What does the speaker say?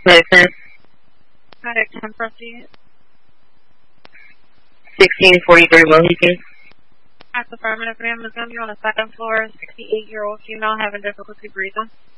Medicine. Medic 10 proceed. 1643 Mohican. That's affirmative, ma'am. Is going to be on the second floor. 68-year-old female having difficulty breathing.